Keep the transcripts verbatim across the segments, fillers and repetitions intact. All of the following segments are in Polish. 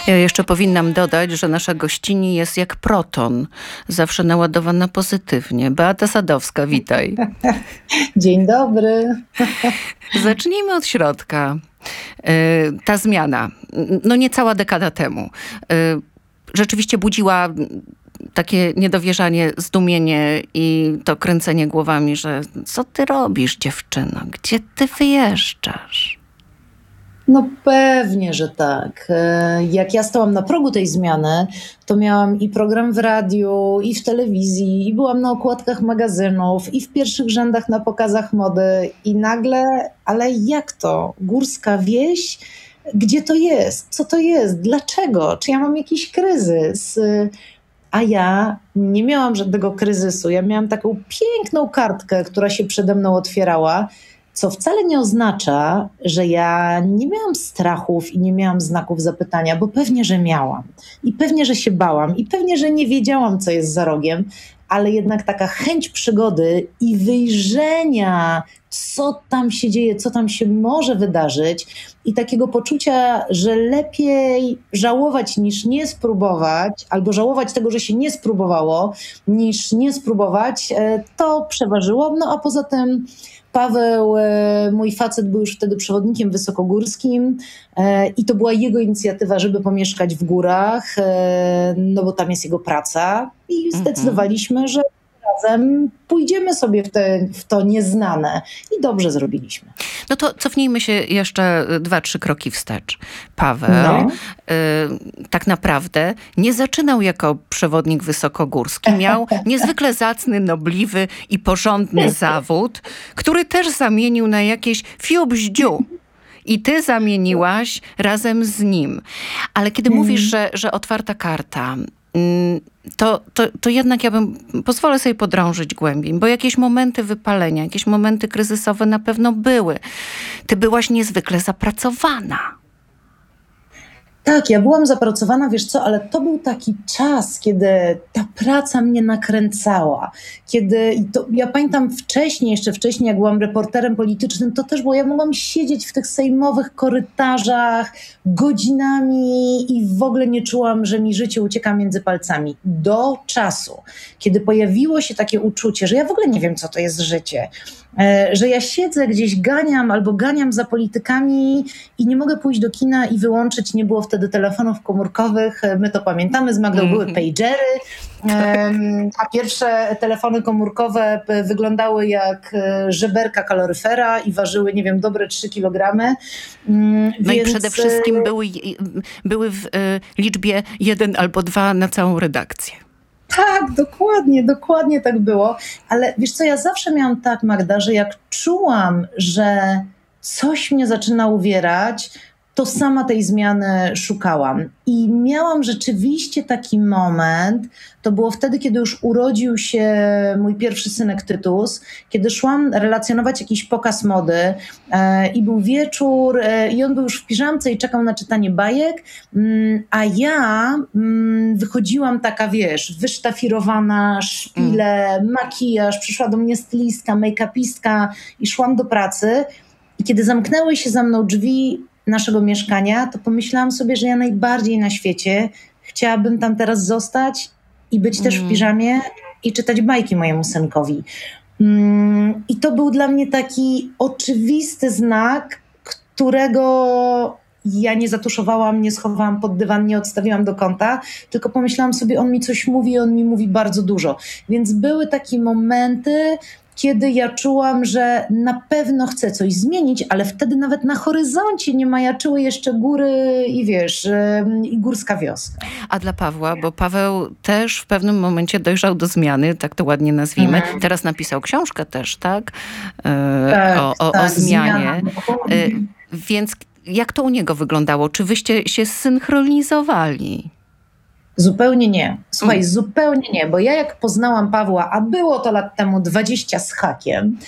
Ja jeszcze powinnam dodać, że nasza gościni jest jak proton, zawsze naładowana pozytywnie. Beata Sadowska, witaj. Dzień dobry. Zacznijmy od środka. Ta zmiana, no niecała dekada temu, rzeczywiście budziła takie niedowierzanie, zdumienie i to kręcenie głowami, że co ty robisz, dziewczyno? Gdzie ty wyjeżdżasz? No pewnie, że tak. Jak ja stałam na progu tej zmiany, to miałam i program w radiu, i w telewizji, i byłam na okładkach magazynów, i w pierwszych rzędach na pokazach mody. I nagle, ale jak to? Górska wieś? Gdzie to jest? Co to jest? Dlaczego? Czy ja mam jakiś kryzys? A ja nie miałam żadnego kryzysu. Ja miałam taką piękną kartkę, która się przede mną otwierała, co wcale nie oznacza, że ja nie miałam strachów i nie miałam znaków zapytania, bo pewnie, że miałam. I pewnie, że się bałam. I pewnie, że nie wiedziałam, co jest za rogiem, ale jednak taka chęć przygody i wyjrzenia, co tam się dzieje, co tam się może wydarzyć i takiego poczucia, że lepiej żałować niż nie spróbować, albo żałować tego, że się nie spróbowało, niż nie spróbować, to przeważyło. No a poza tym Paweł, mój facet, był już wtedy przewodnikiem wysokogórskim i to była jego inicjatywa, żeby pomieszkać w górach, no bo tam jest jego praca i zdecydowaliśmy, że razem pójdziemy sobie w, te, w to nieznane i dobrze zrobiliśmy. No to cofnijmy się jeszcze dwa, trzy kroki wstecz. Paweł no. y, tak naprawdę nie zaczynał jako przewodnik wysokogórski. Miał niezwykle zacny, nobliwy i porządny zawód, który też zamienił na jakieś fiu-bździu. I ty zamieniłaś razem z nim. Ale kiedy hmm. mówisz, że, że otwarta karta, To, to, to jednak ja bym, pozwolę sobie podrążyć głębiej, bo jakieś momenty wypalenia, jakieś momenty kryzysowe na pewno były. Ty byłaś niezwykle zapracowana. Tak, ja byłam zapracowana, wiesz co, ale to był taki czas, kiedy ta praca mnie nakręcała. Kiedy, to, ja pamiętam wcześniej, jeszcze wcześniej, jak byłam reporterem politycznym, to też było, ja mogłam siedzieć w tych sejmowych korytarzach godzinami i w ogóle nie czułam, że mi życie ucieka między palcami. Do czasu, kiedy pojawiło się takie uczucie, że ja w ogóle nie wiem, co to jest życie, że ja siedzę gdzieś, ganiam albo ganiam za politykami i nie mogę pójść do kina i wyłączyć, nie było wtedy telefonów komórkowych, my to pamiętamy, z Magdą mm-hmm. były pagery, a pierwsze telefony komórkowe wyglądały jak żeberka kaloryfera i ważyły, nie wiem, dobre trzy kilogramy. No więc... i przede wszystkim były, były w liczbie jeden albo dwa na całą redakcję. Tak, dokładnie, dokładnie tak było. Ale wiesz co, ja zawsze miałam tak, Magda, że jak czułam, że coś mnie zaczyna uwierać, to sama tej zmiany szukałam. I miałam rzeczywiście taki moment, to było wtedy, kiedy już urodził się mój pierwszy synek Tytus, kiedy szłam relacjonować jakiś pokaz mody e, i był wieczór e, i on był już w piżamce i czekał na czytanie bajek, mm, a ja mm, wychodziłam taka, wiesz, wysztafirowana, szpile, mm. makijaż, przyszła do mnie stylistka, make-upistka i szłam do pracy i kiedy zamknęły się za mną drzwi naszego mieszkania, to pomyślałam sobie, że ja najbardziej na świecie chciałabym tam teraz zostać i być mm. też w piżamie i czytać bajki mojemu synkowi. Mm, I to był dla mnie taki oczywisty znak, którego ja nie zatuszowałam, nie schowałam pod dywan, nie odstawiłam do kąta, tylko pomyślałam sobie, on mi coś mówi i on mi mówi bardzo dużo. Więc były takie momenty, kiedy ja czułam, że na pewno chcę coś zmienić, ale wtedy nawet na horyzoncie nie majaczyły jeszcze góry i wiesz, i górska wioska. A dla Pawła, bo Paweł też w pewnym momencie dojrzał do zmiany, tak to ładnie nazwijmy. Mhm. Teraz napisał książkę też, tak? E, tak o, o, tak, o zmianie. E, więc jak to u niego wyglądało? Czy wyście się zsynchronizowali? Zupełnie nie. Słuchaj, mm. zupełnie nie, bo ja jak poznałam Pawła, a było to lat temu dwadzieścia z hakiem,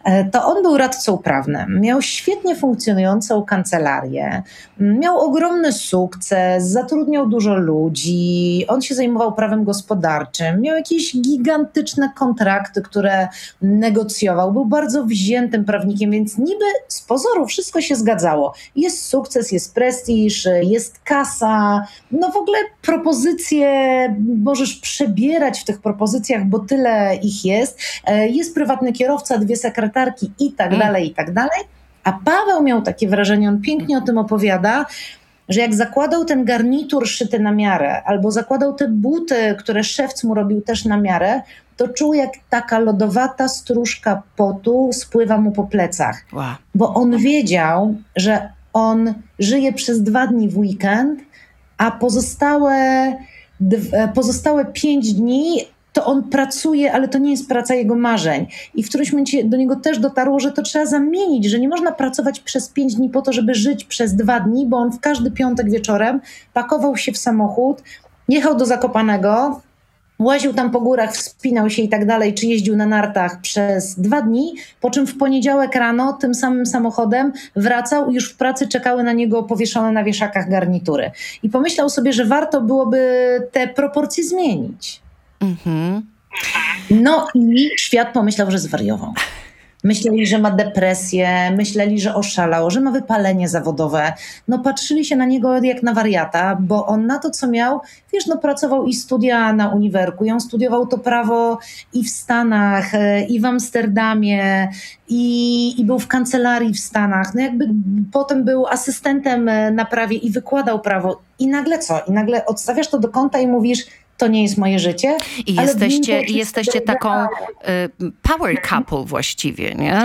to on był radcą prawnym. Miał świetnie funkcjonującą kancelarię, miał ogromny sukces, zatrudniał dużo ludzi, on się zajmował prawem gospodarczym, miał jakieś gigantyczne kontrakty, które negocjował, był bardzo wziętym prawnikiem, więc niby z pozoru wszystko się zgadzało. Jest sukces, jest prestiż, jest kasa, no w ogóle propozycje, możesz przebierać w tych propozycjach, bo tyle ich jest. Jest prywatny kierowca, dwie sekretarki i tak dalej, i tak dalej. A Paweł miał takie wrażenie, on pięknie o tym opowiada, że jak zakładał ten garnitur szyty na miarę, albo zakładał te buty, które szewc mu robił też na miarę, to czuł, jak taka lodowata stróżka potu spływa mu po plecach. Wow. Bo on wiedział, że on żyje przez dwa dni w weekend, a pozostałe, pozostałe pięć dni to on pracuje, ale to nie jest praca jego marzeń. I w którymś momencie do niego też dotarło, że to trzeba zamienić, że nie można pracować przez pięć dni po to, żeby żyć przez dwa dni, bo on w każdy piątek wieczorem pakował się w samochód, jechał do Zakopanego, łaził tam po górach, wspinał się i tak dalej, czy jeździł na nartach przez dwa dni, po czym w poniedziałek rano tym samym samochodem wracał i już w pracy czekały na niego powieszone na wieszakach garnitury. I pomyślał sobie, że warto byłoby te proporcje zmienić. Mhm. No i świat pomyślał, że zwariował. Myśleli, że ma depresję, myśleli, że oszalał, że ma wypalenie zawodowe. No patrzyli się na niego jak na wariata, bo on na to, co miał, wiesz, no pracował i studia na uniwerku, i on studiował to prawo i w Stanach, i w Amsterdamie, i, i był w kancelarii w Stanach. No jakby potem był asystentem na prawie i wykładał prawo. I nagle co? I nagle odstawiasz to do kąta i mówisz, to nie jest moje życie. I jesteście, i jesteście taką y, power couple właściwie, nie?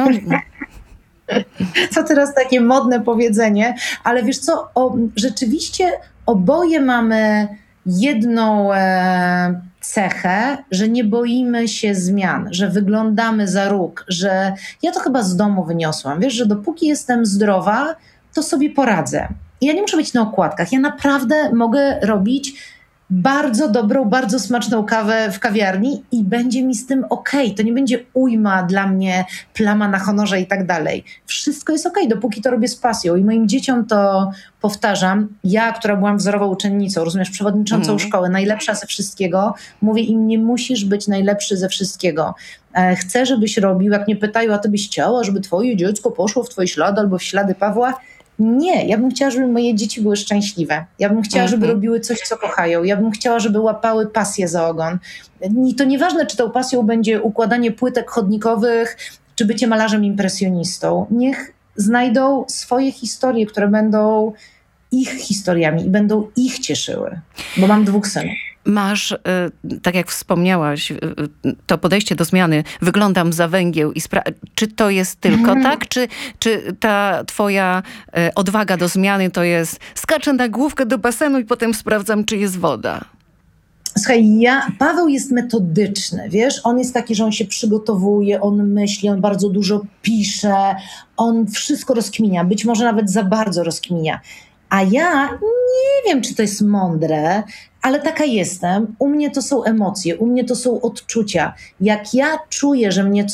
To teraz takie modne powiedzenie, ale wiesz co, o, rzeczywiście oboje mamy jedną e, cechę, że nie boimy się zmian, że wyglądamy za róg, że ja to chyba z domu wyniosłam, wiesz, że dopóki jestem zdrowa, to sobie poradzę. I ja nie muszę być na okładkach, ja naprawdę mogę robić bardzo dobrą, bardzo smaczną kawę w kawiarni i będzie mi z tym okej. To nie będzie ujma dla mnie, plama na honorze i tak dalej. Wszystko jest okej, dopóki to robię z pasją. I moim dzieciom to powtarzam. Ja, która byłam wzorową uczennicą, rozumiesz, przewodniczącą mm. szkoły, najlepsza ze wszystkiego, mówię im, nie musisz być najlepszy ze wszystkiego. Chcę, żebyś robił, jak mnie pytają, a ty byś chciała, żeby twoje dziecko poszło w twoje ślady albo w ślady Pawła? Nie, ja bym chciała, żeby moje dzieci były szczęśliwe. Ja bym chciała, żeby mm-hmm. robiły coś, co kochają. Ja bym chciała, żeby łapały pasję za ogon. I to nieważne, czy tą pasją będzie układanie płytek chodnikowych, czy bycie malarzem impresjonistą. Niech znajdą swoje historie, które będą ich historiami i będą ich cieszyły. Bo mam dwóch synów. Masz, tak jak wspomniałaś, to podejście do zmiany, wyglądam za węgieł i spra- czy to jest tylko mm. tak, czy, czy ta twoja odwaga do zmiany to jest skaczę na główkę do basenu i potem sprawdzam, czy jest woda? Słuchaj, ja, Paweł jest metodyczny, wiesz, on jest taki, że on się przygotowuje, on myśli, on bardzo dużo pisze, on wszystko rozkminia, być może nawet za bardzo rozkminia. A ja nie wiem, czy to jest mądre, ale taka jestem. U mnie to są emocje, u mnie to są odczucia. Jak ja czuję, że mnie